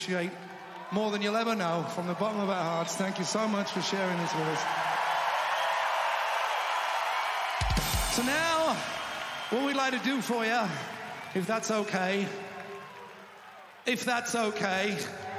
appreciate more than you'll ever know from the bottom of our hearts. Thank you so much for sharing this with us. So now, what we'd like to do for you, if that's okay,